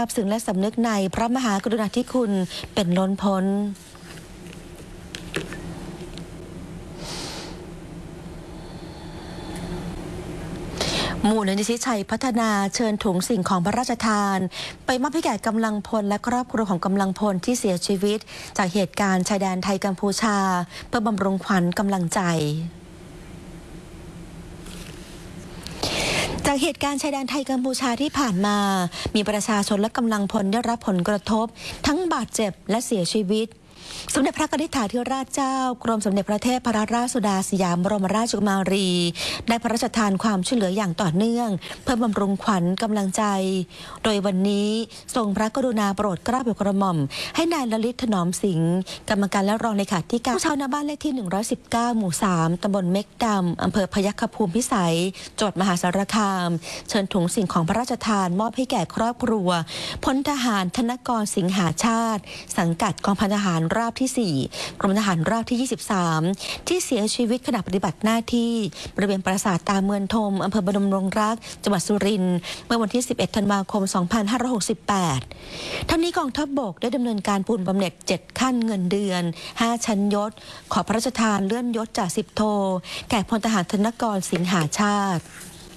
บซึ้งและสำนึกในพระมหากรุณาธิคุณเป็นล้นพ้นมูลนิธิชัยพัฒนาเชิญถุงสิ่งของพระราชทานไปมอบให้แก่กำลังพลและครอบครัวของกำลังพลที่เสียชีวิตจากเหตุการณ์ชายแดนไทยกัมพูชาเพื่อบำรุงขวัญกำลังใจจากเหตุการณ์ชายแดนไทยกัมพูชาที่ผ่านมามีประชาชนและกำลังพลได้รับผลกระทบทั้งบาดเจ็บและเสียชีวิตสมเด็จพระกนิษฐาธิราชเจ้ากรมสมเด็จพระเทพรัตนราชสุดาสยามบรมราชกุมารีได้พระราชทานความช่วยเหลืออย่างต่อเนื่องเพื่อบำรุงขวัญกำลังใจโดยวันนี้ทรงพระกรุณาโปรดเกล้าโปรดกระหม่อมให้นายลลิตถนอมสิงห์กรรมการและรองเลขาธิการชาวนาบ้านเลขที่119หมู่3ตำบลเม็กดำอำเภอพยัคฆภูมิพิสัยจังหวัดมหาสารคามเชิญถุงสิ่งของพระราชทานมอบให้แก่ครอบครัวพลทหารธนกรสิงหาชาติสังกัดกองพันทหารราบที่4กรมทหารราบที่23ที่เสียชีวิตขณะปฏิบัติหน้าที่บริเวณปราสาทตาเมืองทมอำเภอบรมรงรักจังหวัดสุรินทร์เมื่อวันที่11ธันวาคม2568ทั้งนี้กองทัพบกได้ดำเนินการปูนบำเหน็จ7ขั้นเงินเดือน5ชั้นยศขอพระราชทานเลื่อนยศจาก10โทแก่พลทหารธนกรสิงหาชาติ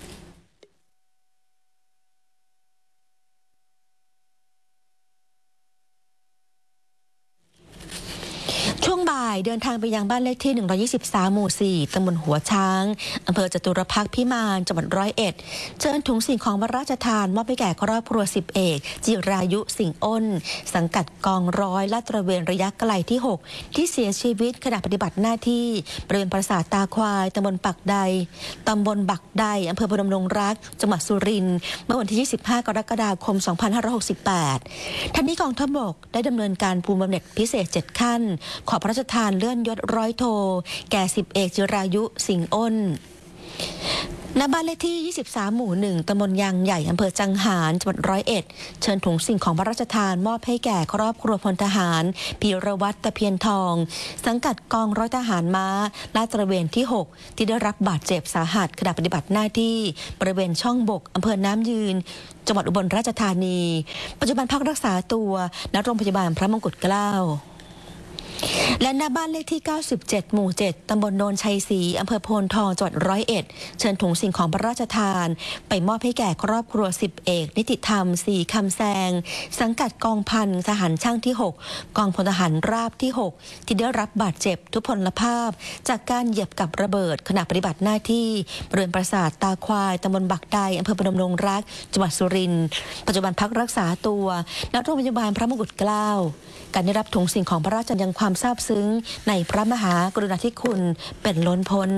ช่วงบ่ายเดินทางไปยังบ้านเลขที่123หมู่4ตำบลหัวช้างอำเภอจตุรพักษ์พิมานจังหวัด101เชิญถุงสิ่งของพระราชทานมอบให้แก่ครอบครัว10เอกจิรายุสิงห์อ้นสังกัดกองร้อยลาดตระเวนระยะไกลที่6ที่เสียชีวิตขณะปฏิบัติหน้าที่บริเวณปราสาทตาควายตำบลบักใดอำเภอพนมดงรักจังหวัดสุรินทร์เมื่อวันที่25กรกฎาคม2568ทั้งนี้กองทัพบกได้ดำเนินการปูนบำเหน็จพิเศษ7ขั้นขอพระราชทานเลื่อนยศร้อยโทแก่10เอกจิรายุสิงห์อ้นณบ้านเลขที่23หมู่1ตำบลยางใหญ่อำเภอจังหารจังหวัด101เชิญถุงสิ่งของพระราชทานมอบให้แก่ครอบครัวพลทหารพีรวัตรตะเพียนทองสังกัดกองร้อยทหารม้าลาดตระเวนที่6ที่ได้รับบาดเจ็บสาหัสขณะปฏิบัติหน้าที่บริเวณช่องบกอำเภอน้ำยืนจังหวัดอุบลราชธานีปัจจุบันพักรักษาตัวณโรงพยาบาลพระมงกุฎเกล้าและหน้าบ้านเลขที่97หมู่7ตำบลโนนชัยศรีอำเภอโพนทองจังหวัด101เชิญถุงสิ่งของพระราชทานไปมอบให้แก่ครอบครัว10เอกนิติธรรม4คำแซงสังกัดกองพันทหารช่างที่6กองพลทหารราบที่6ที่ได้รับบาดเจ็บทุพพลภาพจากการเหยียบกับระเบิดขณะปฏิบัติหน้าที่บริเวณปราสาทตาควายตำบลบักใดอำเภอพนมดงรักจังหวัดสุรินทร์ปัจจุบันพักรักษาตัวณโรงพยาบาลพระมงกุฎเกล้าการได้รับถุงสิ่งของพระราชทานยังความซาบซึ้งในพระมหากรุณาธิคุณเป็นล้นพ้น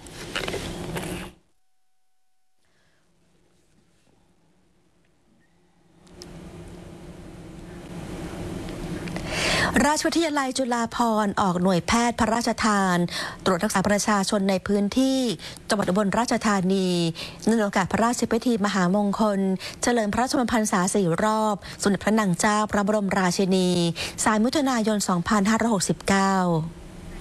ราชวิทยาลัยจุฬาภรณ์ออกหน่วยแพทย์พระราชทานตรวจรักษาประชาชนในพื้นที่จังหวัดอุบลราชธานีเนื่องในโอกาสพระราชพิธีมหามงคลเฉลิมพระชนมพรรษา4รอบสมเด็จพระนางเจ้าพระบรมราชินี3 มิถุนายน 2569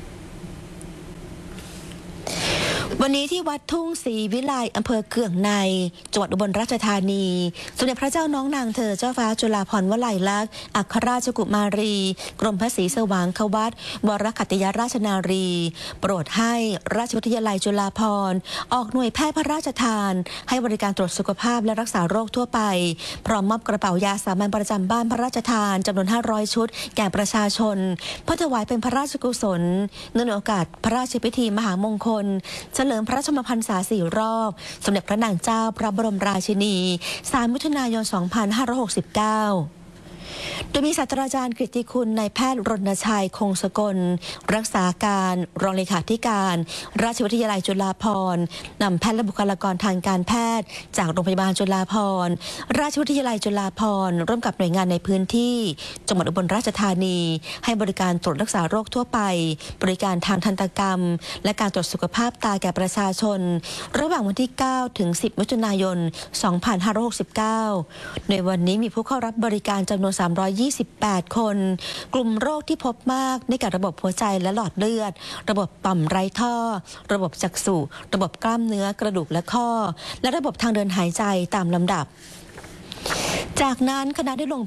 วันนี้ที่วัดทุ่งศรีวิไลอำเภอเคืองในจังหวัดอุบลราชธานีสมเด็จพระเจ้าน้องนางเธอเจ้าฟ้าจุฬาภรณ์วลัยลักษณ์อัครราชกุมารีกรมพระศรีสว่างควัตรวรขัตติยราชนารีโปรดให้ราชวิทยาลัยจุฬาภรณ์ออกหน่วยแพทย์พระราชทานให้บริการตรวจสุขภาพและรักษาโรคทั่วไปพร้อมมอบกระเป๋ายาสามัญประจำบ้านพระราชทานจำนวน500ชุดแก่ประชาชนเพื่อถวายเป็นพระราชกุศลเนื่องในโอกาสพระราชพิธีมหามงคลเฉลิมพระชนมพรรษา4รอบสมเด็จพระนางเจ้าพระบรมราชินี3 มิถุนายน 2569โดยมีศาสตราจารย์กฤติคุณนายแพทย์รณชัยคงสกลรักษาการรองเลขาธิการราชวิทยาลัยจุฬาภรณ์นำแพทย์และบุคลากรทางการแพทย์จากโรงพยาบาลจุฬาภรณ์ราชวิทยาลัยจุฬาภรณ์ร่วมกับหน่วยงานในพื้นที่จังหวัดอุบลราชธานีให้บริการตรวจรักษาโรคทั่วไปบริการทางทันตกรรมและการตรวจสุขภาพตาแก่ประชาชนระหว่างวันที่9ถึง10 มิถุนายน 2569ในวันนี้มีผู้เข้ารับบริการจำนวน328 คนกลุ่มโรคที่พบมากในกับระบบหัวใจและหลอดเลือดระบบต่อมไร้ท่อระบบจักษุระบบกล้ามเนื้อกระดูกและข้อและระบบทางเดินหายใจตามลำดับจากนั้นคณะได้ลง